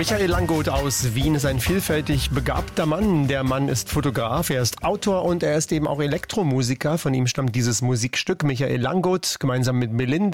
Michael Langgoth aus Wien ist ein vielfältig begabter Mann. Der Mann ist Fotograf, er ist Autor und er ist eben auch Elektromusiker. Von ihm stammt dieses Musikstück. Michael Langgoth gemeinsam mit Melinda